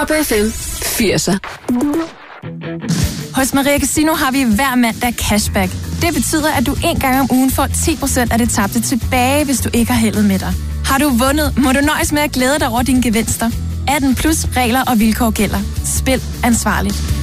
Top FM 80'er. Hos Maria Casino har vi hver mandag cashback. Det betyder, at du en gang om ugen får 10% af det tabte tilbage, hvis du ikke har heldet med dig. Har du vundet, må du nøjes med at glæde dig over dine gevinster. 18+ regler og vilkår gælder. Spil ansvarligt.